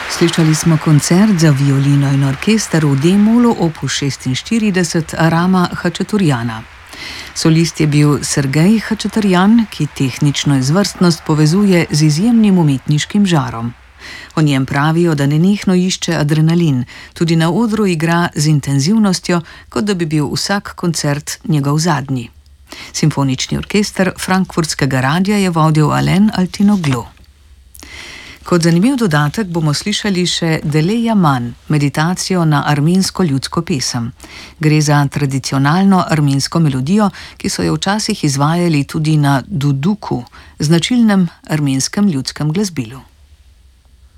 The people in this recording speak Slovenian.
Slišali smo koncert za violino in orkester v D-molu opus 46 Arama Hačaturjana. Solist je bil Sergej Hačaturjan, ki tehnično izvrstnost povezuje z izjemnim umetniškim žarom. O njem pravijo, da nenehno išče adrenalin, tudi na odru igra z intenzivnostjo, kot da bi bil vsak koncert njegov zadnji. Simfonični orkester Frankfurtskega radia je vodil Alain Altinoglu. Kot zanimiv dodatek bomo slišali še Deleja Man, meditacijo na armensko ljudsko pesem. Gre za tradicionalno armensko melodijo, ki so jo včasih izvajali tudi na duduku, značilnem armenskem ljudskem glasbilu.